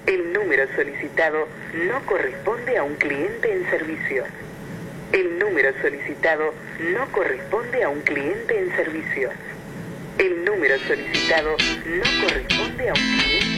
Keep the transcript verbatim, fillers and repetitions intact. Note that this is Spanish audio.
El número solicitado no corresponde a un cliente en servicio. El número solicitado no corresponde a un cliente en servicio. El número solicitado no corresponde a un cliente.